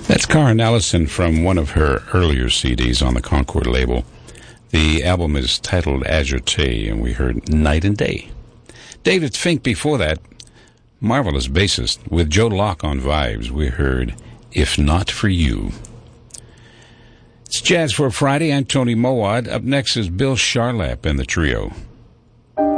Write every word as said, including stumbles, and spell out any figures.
That's Karen Ellison from one of her earlier C Ds on the Concord label. The album is titled Agite, and we heard Night and Day. David Fink before that, marvelous bassist, with Joe Locke on vibes, we heard If Not For You. It's Jazz for Friday. I'm Tony Mowat. Up next is Bill Charlap and the Trio.